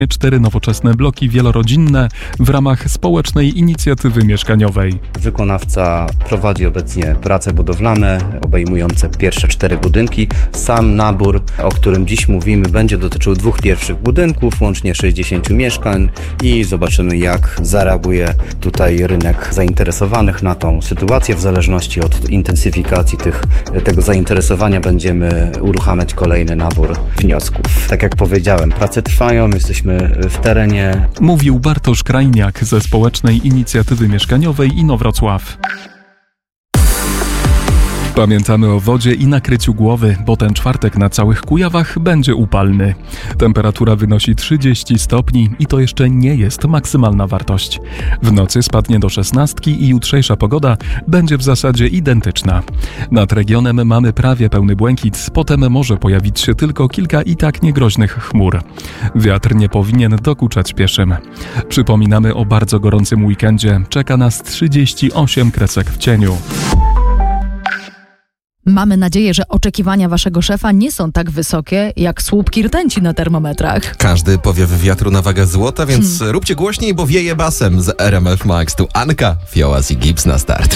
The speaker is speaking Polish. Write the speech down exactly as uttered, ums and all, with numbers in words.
Cztery nowoczesne bloki wielorodzinne w ramach społecznej inicjatywy mieszkaniowej. Wykonawca prowadzi obecnie prace budowlane obejmujące pierwsze cztery budynki. Sam nabór, o którym dziś mówimy, będzie dotyczył dwóch pierwszych budynków, łącznie sześćdziesięciu mieszkań i zobaczymy, jak zareaguje tutaj rynek zainteresowanych na tą sytuację. W zależności od intensyfikacji tych, tego zainteresowania będziemy uruchamiać kolejny nabór wniosków. Tak jak powiedziałem, prace trwają, jesteśmy w terenie. Mówił Bartosz Krajniak ze Społecznej Inicjatywy Mieszkaniowej Inowrocław. Pamiętamy o wodzie i nakryciu głowy, bo ten czwartek na całych Kujawach będzie upalny. Temperatura wynosi trzydzieści stopni i to jeszcze nie jest maksymalna wartość. W nocy spadnie do szesnastki i jutrzejsza pogoda będzie w zasadzie identyczna. Nad regionem mamy prawie pełny błękit, potem może pojawić się tylko kilka i tak niegroźnych chmur. Wiatr nie powinien dokuczać pieszym. Przypominamy o bardzo gorącym weekendzie. Czeka nas trzydzieści osiem kresek w cieniu. Mamy nadzieję, że oczekiwania waszego szefa nie są tak wysokie, jak słupki rtęci na termometrach. Każdy powiew wiatru na wagę złota, więc hmm. róbcie głośniej, bo wieje basem z R M F Max. Tu Anka, Fiołas i Gips na start.